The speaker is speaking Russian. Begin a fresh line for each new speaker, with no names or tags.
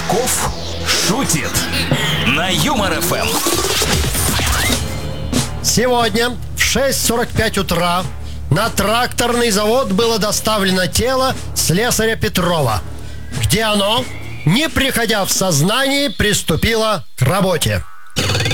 Казаков шутит на Юмор ФМ.
Сегодня в 6:45 утра на тракторный завод было доставлено тело слесаря Петрова, где оно, не приходя в сознание, приступило к работе.